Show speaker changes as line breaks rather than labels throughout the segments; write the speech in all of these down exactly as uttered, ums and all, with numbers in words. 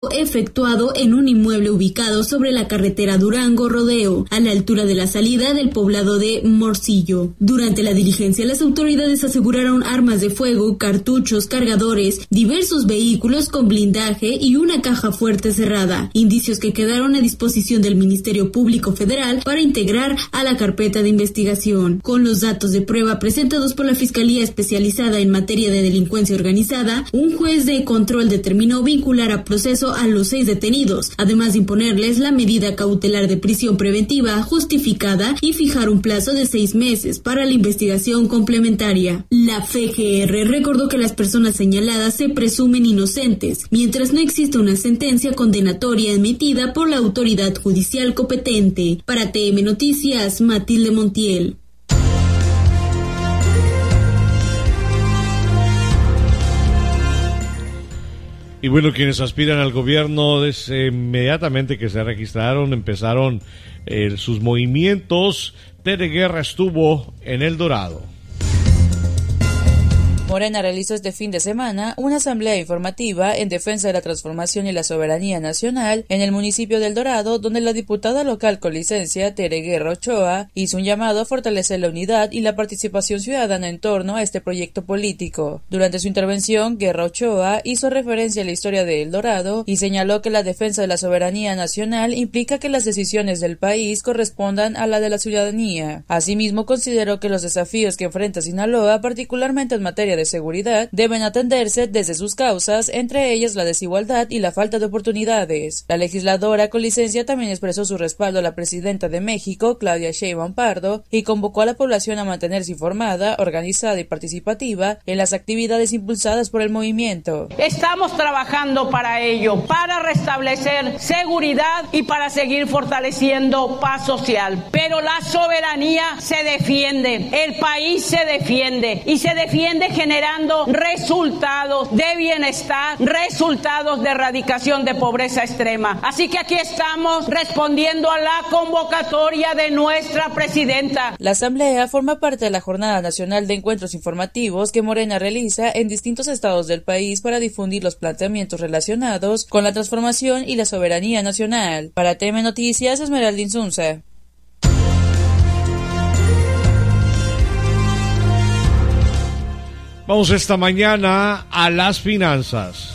efectuado en un inmueble ubicado sobre la carretera Durango-Rodeo, a la altura de la salida del poblado de Morcillo. Durante la diligencia, las autoridades aseguraron armas de fuego, cartuchos, cargadores, diversos vehículos con blindaje y una caja fuerte cerrada, indicios que quedaron a disposición del Ministerio Público Federal para integrar a la carpeta de investigación. Con los datos de prueba presentados por la Fiscalía Especializada en Materia de Delincuencia Organizada, un juez de control determinó vincular a proceso a los seis detenidos, además de imponerles la medida cautelar de prisión preventiva justificada y fijar un plazo de seis meses para la investigación complementaria. La F G R recordó que las personas señaladas se presumen inocentes, mientras no existe una sentencia condenatoria emitida por la autoridad judicial competente. Para T M Noticias, Matilde Montiel.
Y bueno, quienes aspiran al gobierno, desde inmediatamente que se registraron, empezaron eh, sus movimientos. Tere Guerra estuvo en El Dorado.
Morena realizó este fin de semana una asamblea informativa en defensa de la transformación y la soberanía nacional en el municipio de El Dorado, donde la diputada local con licencia, Tere Guerra Ochoa, hizo un llamado a fortalecer la unidad y la participación ciudadana en torno a este proyecto político. Durante su intervención, Guerra Ochoa hizo referencia a la historia de El Dorado y señaló que la defensa de la soberanía nacional implica que las decisiones del país correspondan a la de la ciudadanía. Asimismo, consideró que los desafíos que enfrenta Sinaloa, particularmente en materia de de seguridad, deben atenderse desde sus causas, entre ellas la desigualdad y la falta de oportunidades. La legisladora con licencia también expresó su respaldo a la presidenta de México, Claudia Sheinbaum Pardo, y convocó a la población a mantenerse informada, organizada y participativa en las actividades impulsadas por el movimiento.
Estamos trabajando para ello, para restablecer seguridad y para seguir fortaleciendo paz social. Pero la soberanía se defiende, el país se defiende y se defiende generando generando resultados de bienestar, resultados de erradicación de pobreza extrema. Así que aquí estamos respondiendo a la convocatoria de nuestra presidenta.
La asamblea forma parte de la Jornada Nacional de Encuentros Informativos que Morena realiza en distintos estados del país para difundir los planteamientos relacionados con la transformación y la soberanía nacional. Para T M Noticias, Esmeralda Insunza.
Vamos esta mañana a las finanzas.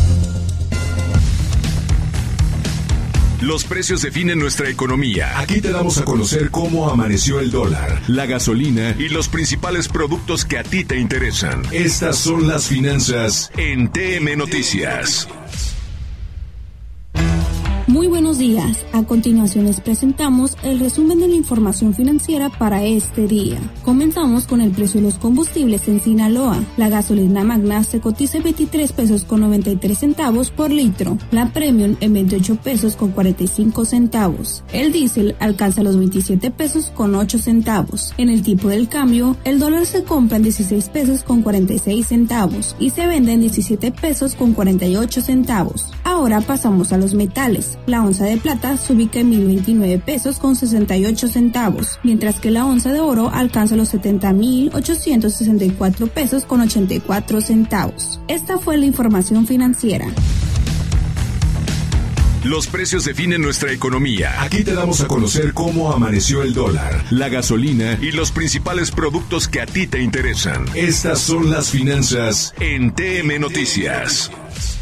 Los precios definen nuestra economía. Aquí te damos a conocer cómo amaneció el dólar, la gasolina y los principales productos que a ti te interesan. Estas son las finanzas en T M Noticias.
Muy buenos días. A continuación les presentamos el resumen de la información financiera para este día. Comenzamos con el precio de los combustibles en Sinaloa. La gasolina Magna se cotiza en veintitrés pesos con noventa y tres centavos por litro. La Premium en veintiocho pesos con cuarenta y cinco centavos. El diésel alcanza los veintisiete pesos con ocho centavos. En el tipo del cambio, el dólar se compra en dieciséis pesos con cuarenta y seis centavos y se vende en diecisiete pesos con cuarenta y ocho centavos. Ahora pasamos a los metales. La onza de plata se ubica en mil veintinueve pesos con sesenta y ocho centavos, mientras que la onza de oro alcanza los setenta mil ochocientos sesenta y cuatro pesos con ochenta y cuatro centavos. Esta fue la información financiera.
Los precios definen nuestra economía. Aquí te damos a conocer cómo amaneció el dólar, la gasolina y los principales productos que a ti te interesan. Estas son las finanzas en T M Noticias.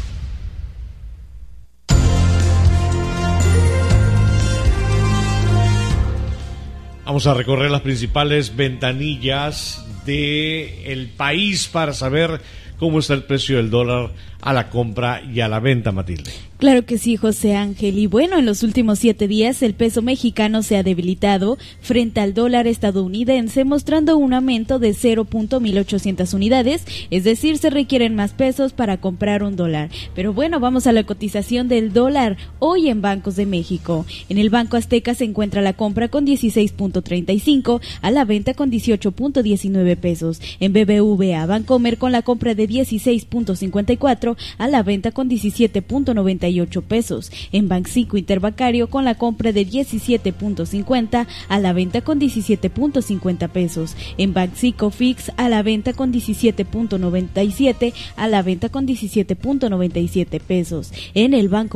Vamos a recorrer las principales ventanillas del país para saber cómo está el precio del dólar a la compra y a la venta, Matilde.
Claro que sí, José Ángel. Y bueno, en los últimos siete días el peso mexicano se ha debilitado frente al dólar estadounidense, mostrando un aumento de cero punto mil ochocientas unidades, es decir, se requieren más pesos para comprar un dólar. Pero bueno, vamos a la cotización del dólar hoy en Bancos de México. En el Banco Azteca se encuentra la compra con dieciséis punto treinta y cinco, a la venta con dieciocho punto diecinueve pesos. En B B V A Bancomer con la compra de dieciséis punto cincuenta y cuatro, a la venta con diecisiete punto noventa treinta y ocho pesos. En Banxico Interbancario con la compra de diecisiete punto cincuenta a la venta con diecisiete punto cincuenta pesos. En Banxico Fix a la venta con diecisiete punto noventa y siete a la venta con diecisiete punto noventa y siete pesos. En el Banco